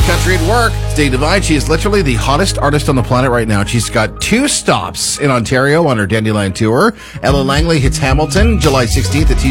Country at Work. Stay Divine. She is literally the hottest artist on the planet right now. She's got 2 stops in Ontario on her Dandelion Tour. Ella Langley hits Hamilton July 16th at